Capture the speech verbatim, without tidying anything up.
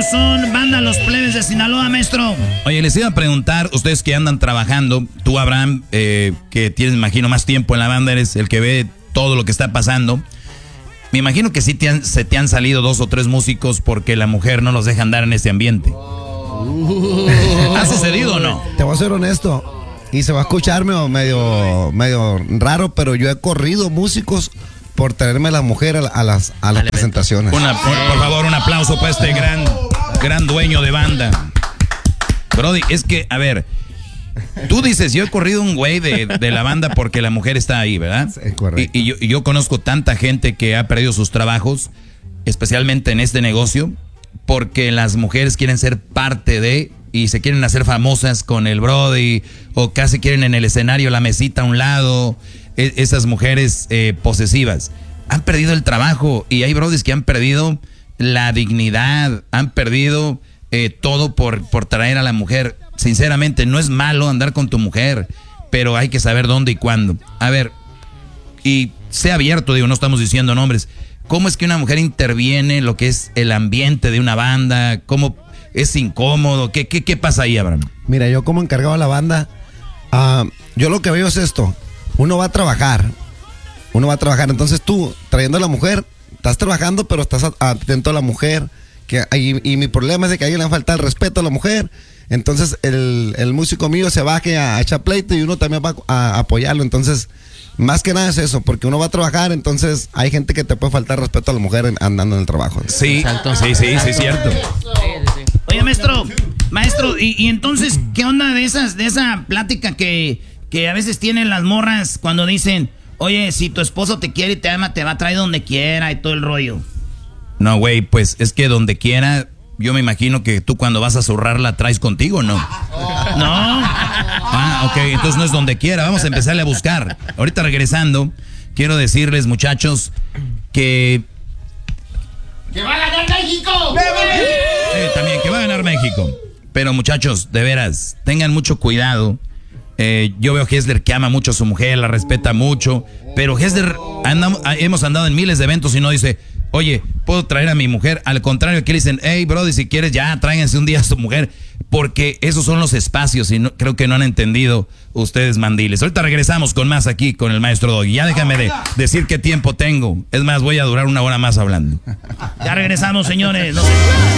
Ellos son Banda Los Plebes de Sinaloa, maestro. Oye, les iba a preguntar, ustedes que andan trabajando, tú, Abraham, eh, que tienes, me imagino, más tiempo en la banda, eres el que ve todo lo que está pasando. Me imagino que sí te han, se te han salido dos o tres músicos porque la mujer no los deja andar en ese ambiente. Oh. ¿Ha sucedido o no? Te voy a ser honesto, y se va a escuchar medio, medio, medio raro, pero yo he corrido músicos por traerme a la mujer a, a las, a las presentaciones. Una, por, por favor, un aplauso para este gran, gran dueño de banda. Brody, es que, a ver, tú dices, yo he corrido un güey de, de la banda porque la mujer está ahí, ¿verdad? Sí, correcto. Y, y, yo, y yo conozco tanta gente que ha perdido sus trabajos, especialmente en este negocio, porque las mujeres quieren ser parte de, y se quieren hacer famosas con el Brody, o casi quieren en el escenario la mesita a un lado. Esas mujeres eh, posesivas han perdido el trabajo, y hay brodis que han perdido la dignidad, han perdido eh, todo por, por traer a la mujer. Sinceramente, no es malo andar con tu mujer, pero hay que saber dónde y cuándo. A ver, y sea abierto, digo, no estamos diciendo nombres. ¿Cómo es que una mujer interviene en lo que es el ambiente de una banda? ¿Cómo es incómodo? ¿Qué, qué, qué pasa ahí, Abraham? Mira, yo como encargado de la banda, uh, yo lo que veo es esto. Uno va a trabajar, uno va a trabajar, entonces tú, trayendo a la mujer, estás trabajando, pero estás atento a la mujer, que, y, y mi problema es de que a alguien le falta el respeto a la mujer, entonces el, el músico mío se baje a, a echar pleito y uno también va a, a apoyarlo, entonces, más que nada es eso, porque uno va a trabajar, entonces hay gente que te puede faltar respeto a la mujer en, andando en el trabajo. Sí, Exacto. sí, sí, sí, es cierto. Oye, maestro, maestro, y, y entonces, ¿qué onda de esas, de esa plática que... que a veces tienen las morras cuando dicen, oye, si tu esposo te quiere y te ama, te va a traer donde quiera y todo el rollo? No, güey, pues es que donde quiera, yo me imagino que tú cuando vas a zurrar la traes contigo, ¿no? No. Ah, ok, entonces no es donde quiera, vamos a empezarle a buscar. Ahorita regresando, quiero decirles, muchachos, que... ¡Que va a ganar México! Eh, también, que va a ganar México. Pero muchachos, de veras, tengan mucho cuidado. Eh, yo veo a Hessler que ama mucho a su mujer, la respeta mucho, pero Hessler, andamos, hemos andado en miles de eventos y no dice, oye, ¿puedo traer a mi mujer? Al contrario, aquí le dicen, hey, brody, si quieres ya, tráiganse un día a su mujer, porque esos son los espacios y no, creo que no han entendido ustedes, mandiles. Ahorita regresamos con más aquí con el maestro Doggy. Ya déjame de decir qué tiempo tengo. Es más, voy a durar una hora más hablando. Ya regresamos, señores. No se...